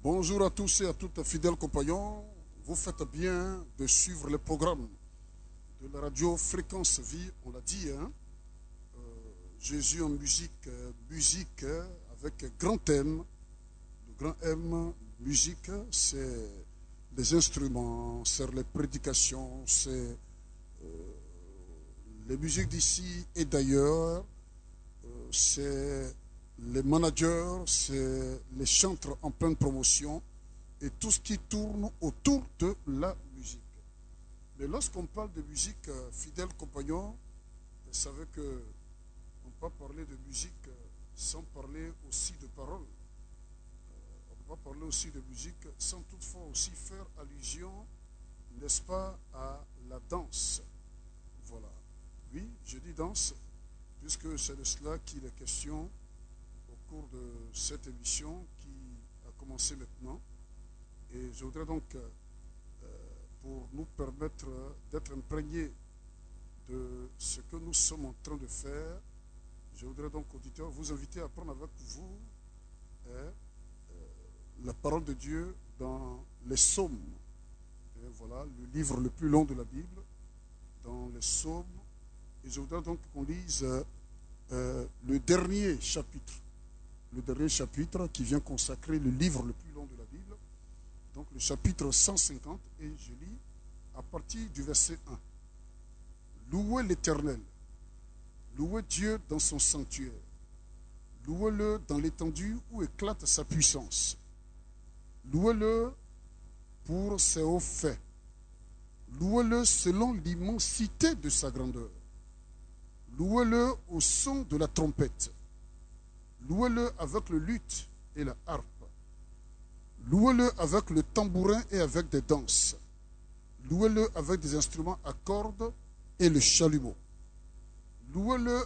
Bonjour à tous et à toutes, fidèles compagnons. Vous faites bien de suivre les programmes de la radio Fréquence Vie, on l'a dit, hein? Jésus en musique, musique avec grand thème. Le grand M, musique, c'est les instruments, c'est les prédications, c'est les musiques d'ici et d'ailleurs, c'est les managers, c'est les chantres en pleine promotion et tout ce qui tourne autour de la musique. Mais lorsqu'on parle de musique, fidèles compagnons, vous savez que on ne peut pas parler de musique sans parler aussi de paroles. On ne peut pas parler aussi de musique sans toutefois aussi faire allusion, n'est-ce pas, à la danse. Voilà. Oui, je dis danse, puisque c'est de cela qu'il est question au cours de cette émission qui a commencé maintenant. Et je voudrais donc, pour nous permettre d'être imprégnés de ce que nous sommes en train de faire, je voudrais donc, auditeurs, vous inviter à prendre avec vous la parole de Dieu dans les psaumes. Et voilà, le livre le plus long de la Bible, dans les psaumes. Et je voudrais donc qu'on lise le dernier chapitre. Le dernier chapitre qui vient consacrer le livre le plus long de la Bible. Donc le chapitre 150. Et je lis à partir du verset 1. Louez l'Éternel. Louez Dieu dans son sanctuaire. Louez-le dans l'étendue où éclate sa puissance. Louez-le pour ses hauts faits. Louez-le selon l'immensité de sa grandeur. Louez-le au son de la trompette. Louez-le avec le luth et la harpe. Louez-le avec le tambourin et avec des danses. Louez-le avec des instruments à cordes et le chalumeau. Louez-le